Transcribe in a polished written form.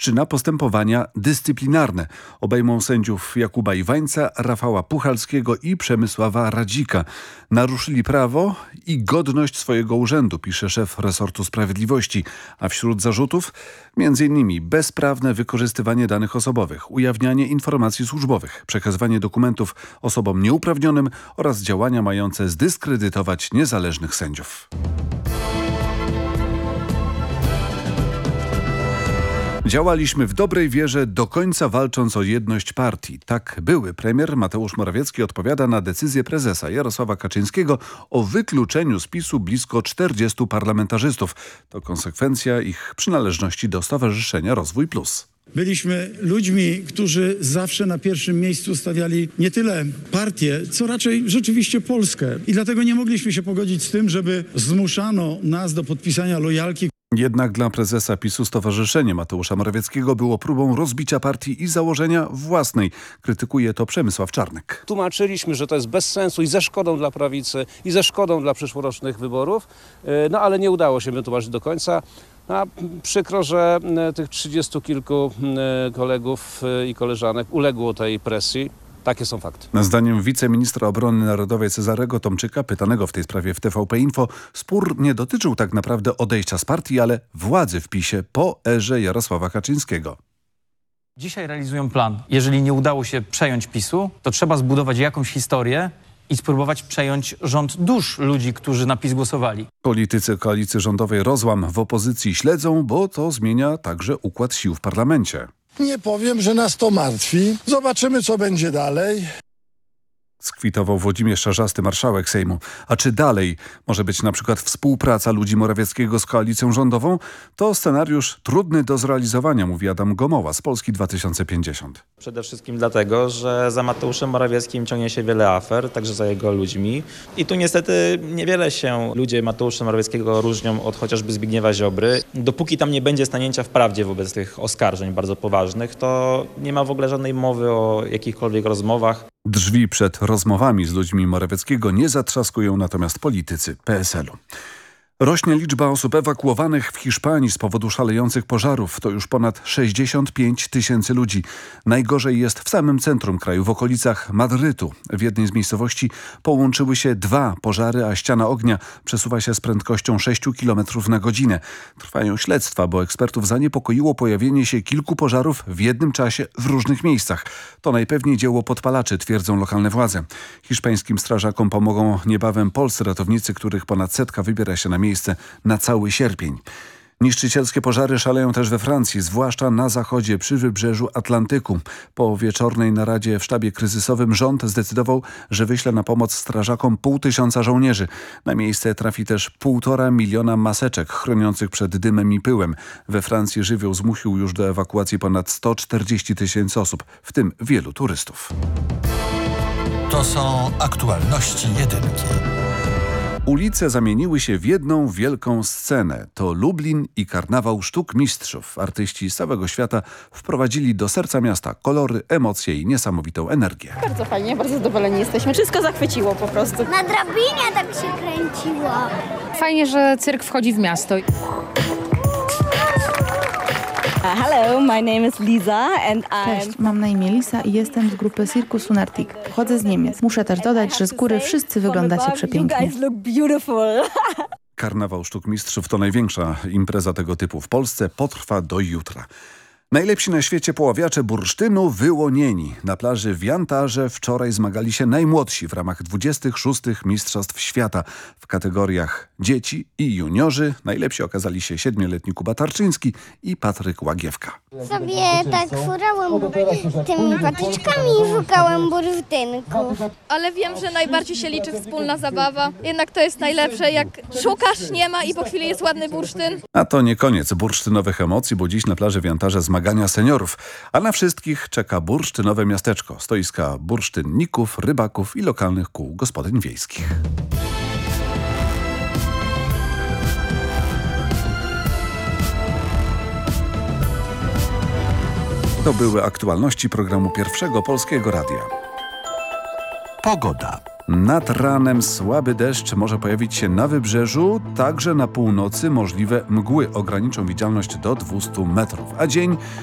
wszczyna postępowania dyscyplinarne. Obejmą sędziów Jakuba Iwańca, Rafała Puchalskiego i Przemysława Radzika. Naruszyli prawo i godność swojego urzędu, pisze szef resortu sprawiedliwości. A wśród zarzutów m.in. bezprawne wykorzystywanie danych osobowych, ujawnianie informacji służbowych, przekazywanie dokumentów osobom nieuprawnionym oraz działania mające zdyskredytować niezależnych sędziów. Działaliśmy w dobrej wierze, do końca walcząc o jedność partii. Tak były premier Mateusz Morawiecki odpowiada na decyzję prezesa Jarosława Kaczyńskiego o wykluczeniu z PiS-u blisko 40 parlamentarzystów. To konsekwencja ich przynależności do Stowarzyszenia Rozwój Plus. Byliśmy ludźmi, którzy zawsze na pierwszym miejscu stawiali nie tyle partię, co raczej rzeczywiście Polskę. I dlatego nie mogliśmy się pogodzić z tym, żeby zmuszano nas do podpisania lojalki. Jednak dla prezesa PiS-u stowarzyszenie Mateusza Morawieckiego było próbą rozbicia partii i założenia własnej. Krytykuje to Przemysław Czarnek. Tłumaczyliśmy, że to jest bez sensu i ze szkodą dla prawicy i ze szkodą dla przyszłorocznych wyborów, ale nie udało się wytłumaczyć do końca. A przykro, że tych 30 kilku kolegów i koleżanek uległo tej presji. Takie są fakty. Zdaniem wiceministra obrony narodowej Cezarego Tomczyka, pytanego w tej sprawie w TVP Info, spór nie dotyczył tak naprawdę odejścia z partii, ale władzy w PiS-ie po erze Jarosława Kaczyńskiego. Dzisiaj realizują plan. Jeżeli nie udało się przejąć PiS-u, to trzeba zbudować jakąś historię i spróbować przejąć rząd dusz ludzi, którzy na PiS głosowali. Politycy koalicji rządowej rozłam w opozycji śledzą, bo to zmienia także układ sił w parlamencie. Nie powiem, że nas to martwi. Zobaczymy, co będzie dalej. Skwitował Włodzimierz Czarzasty, marszałek Sejmu. A czy dalej może być na przykład współpraca ludzi Morawieckiego z koalicją rządową? To scenariusz trudny do zrealizowania, mówi Adam Gomoła z Polski 2050. Przede wszystkim dlatego, że za Mateuszem Morawieckim ciągnie się wiele afer, także za jego ludźmi. I tu niestety niewiele się ludzie Mateusza Morawieckiego różnią od chociażby Zbigniewa Ziobry. Dopóki tam nie będzie stanięcia w prawdzie wobec tych oskarżeń bardzo poważnych, to nie ma w ogóle żadnej mowy o jakichkolwiek rozmowach. Drzwi przed rozmowami z ludźmi Morawieckiego nie zatrzaskują natomiast politycy PSL-u. Rośnie liczba osób ewakuowanych w Hiszpanii z powodu szalejących pożarów. To już ponad 65 tysięcy ludzi. Najgorzej jest w samym centrum kraju, w okolicach Madrytu. W jednej z miejscowości połączyły się dwa pożary, a ściana ognia przesuwa się z prędkością 6 km na godzinę. Trwają śledztwa, bo ekspertów zaniepokoiło pojawienie się kilku pożarów w jednym czasie w różnych miejscach. To najpewniej dzieło podpalaczy, twierdzą lokalne władze. Hiszpańskim strażakom pomogą niebawem polscy ratownicy, których ponad setka wybiera się na miejsce na cały sierpień. Niszczycielskie pożary szaleją też we Francji, zwłaszcza na zachodzie przy wybrzeżu Atlantyku. Po wieczornej naradzie w sztabie kryzysowym rząd zdecydował, że wyśle na pomoc strażakom 500 żołnierzy. Na miejsce trafi też 1,5 miliona maseczek chroniących przed dymem i pyłem. We Francji żywioł zmusił już do ewakuacji ponad 140 tysięcy osób, w tym wielu turystów. To są aktualności jedynki. Ulice zamieniły się w jedną wielką scenę. To Lublin i karnawał sztuk mistrzów. Artyści z całego świata wprowadzili do serca miasta kolory, emocje i niesamowitą energię. Bardzo fajnie, bardzo zadowoleni jesteśmy. Wszystko zachwyciło po prostu. Na drabinie tak się kręciło. Fajnie, że cyrk wchodzi w miasto. Hello, my name is Lisa and Cześć, mam na imię Lisa i jestem z grupy Circus Lunartic. Pochodzę z Niemiec. Muszę też dodać, że z góry wszyscy wyglądacie przepięknie. Karnawał Sztuk Mistrzów to największa impreza tego typu w Polsce. Potrwa do jutra. Najlepsi na świecie poławiacze bursztynu wyłonieni. Na plaży w Jantarze wczoraj zmagali się najmłodsi w ramach 26. Mistrzostw Świata. W kategoriach dzieci i juniorzy najlepsi okazali się 7-letni Kuba Tarczyński i Patryk Łagiewka. Sobie tak furałem tymi patyczkami i szukałem bursztynków. Ale wiem, że najbardziej się liczy wspólna zabawa. Jednak to jest najlepsze, jak szukasz, nie ma i po chwili jest ładny bursztyn. A to nie koniec bursztynowych emocji, bo dziś na plaży w Jantarze zmagania seniorów. A na wszystkich czeka bursztynowe miasteczko. Stoiska bursztynników, rybaków i lokalnych kół gospodyń wiejskich. To były aktualności programu Pierwszego Polskiego Radia. Pogoda. Nad ranem słaby deszcz może pojawić się na wybrzeżu, także na północy możliwe mgły ograniczą widzialność do 200 metrów, a dzień